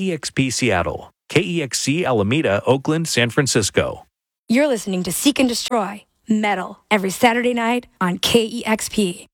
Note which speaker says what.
Speaker 1: KEXP Seattle, KEXC Alameda, Oakland, San Francisco.
Speaker 2: You're listening to Seek and Destroy Metal every Saturday night on KEXP.